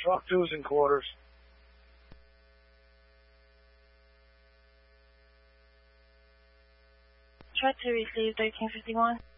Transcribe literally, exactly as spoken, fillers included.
Truck two's in quarters. Truck two received thirteen fifty-one.